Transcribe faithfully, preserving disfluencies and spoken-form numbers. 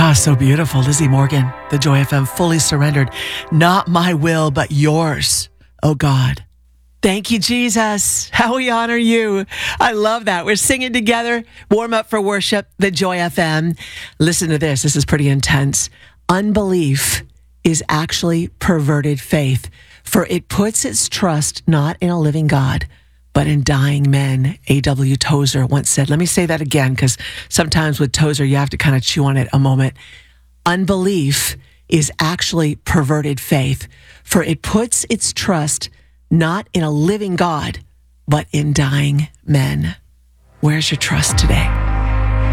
Ah, so beautiful. Lizzie Morgan, the Joy F M, fully surrendered. Not my will, but yours, oh God. Thank you, Jesus. How we honor you. I love that. We're singing together. Warm up for worship, the Joy F M. Listen to this. This is pretty intense. Unbelief is actually perverted faith, for it puts its trust not in a living God, but in dying men. A W Tozer once said. Let me say that again, because sometimes with Tozer, you have to kind of chew on it a moment. Unbelief is actually perverted faith, for it puts its trust not in a living God, but in dying men. Where's your trust today?